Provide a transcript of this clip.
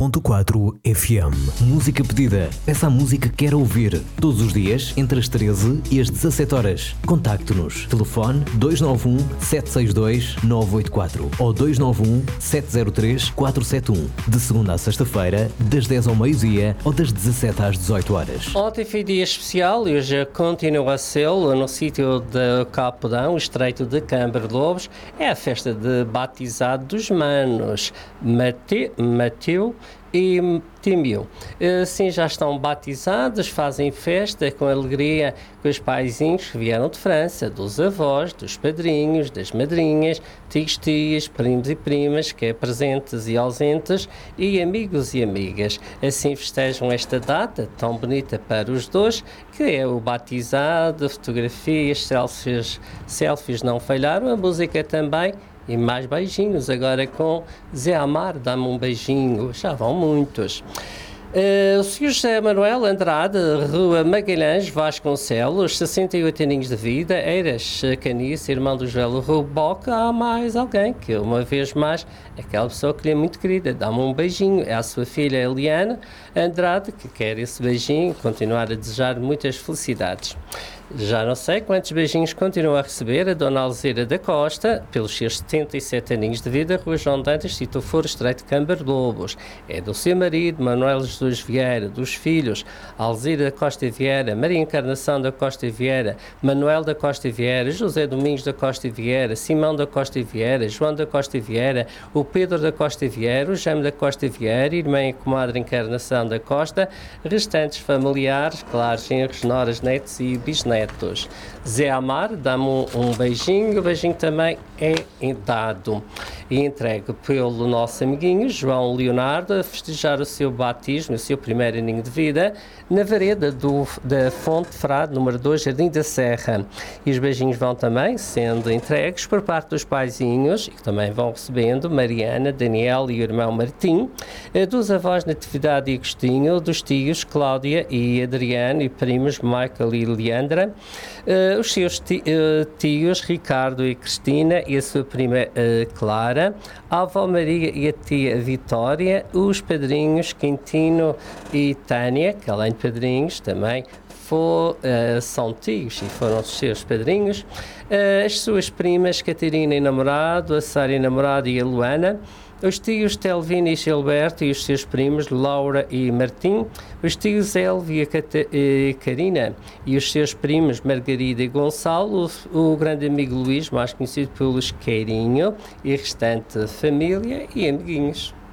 107.4 FM. Música pedida. Peça a música que quer ouvir. Todos os dias, entre as 13 e as 17 horas. Contacte-nos. Telefone 291 762 984 ou 291 703 471. De segunda a sexta-feira, das 10 ao meio-dia ou das 17 às 18 horas. Ontem foi dia especial e hoje continua a ser no sítio de Capodão, o Estreito de Câmara de Lobos. É a festa de batizado dos manos Mateu e Timil. Assim já estão batizados, fazem festa com alegria com os paizinhos que vieram de França, dos avós, dos padrinhos, das madrinhas, tios, tias, primos e primas, que é presentes e ausentes, e amigos e amigas. Assim festejam esta data tão bonita para os dois, que é o batizado, fotografias, selfies não falharam, a música também. E mais beijinhos, agora com Zé Amar, dá-me um beijinho, já vão muitos. O Sr. José Manuel Andrade, Rua Magalhães, Vasconcelos, 68 aninhos de vida, Eiras Canice, irmão do Joel Ruboca. Há mais alguém que, uma vez mais, aquela pessoa que lhe é muito querida, dá-me um beijinho. É a sua filha Eliana Andrade, que quer esse beijinho, continuar a desejar muitas felicidades. Já não sei quantos beijinhos continua a receber a Dona Alzira da Costa, pelos seus 77 aninhos de vida, Rua João Dantas, Sítio Foro, Estreito de Câmara de Lobos. É do seu marido, Manuel Jesus Vieira, dos filhos, Alzira da Costa Vieira, Maria Encarnação da Costa Vieira, Manuel da Costa Vieira, José Domingos da Costa Vieira, Simão da Costa Vieira, João da Costa Vieira, o Pedro da Costa Vieira, o Jaime da Costa Vieira, irmã e comadre Encarnação da Costa, restantes familiares, claro, genros, noras, netos e bisnetos. Zé Amar, dá-me um beijinho, o beijinho também é dado e entregue pelo nosso amiguinho João Leonardo a festejar o seu batismo, o seu primeiro aninho de vida, na vereda da Fonte Frade, número 2, Jardim da Serra. E os beijinhos vão também sendo entregues por parte dos paizinhos, e que também vão recebendo Mariana, Daniel e o irmão Martim, dos avós Natividade e Agostinho, dos tios Cláudia e Adriano e primos Michael e Leandra, os seus tios Ricardo e Cristina e a sua prima Clara, a avó Maria e a tia Vitória, os padrinhos Quintino e Tânia, que além de padrinhos também são tios e foram os seus padrinhos, as suas primas Catarina e namorado, a Sara e namorado e a Luana, os tios Telvina e Gilberto e os seus primos Laura e Martim, os tios Elvia e Karina e os seus primos Margarida e Gonçalo, o grande amigo Luís, mais conhecido pelos Queirinho, e restante família e amiguinhos.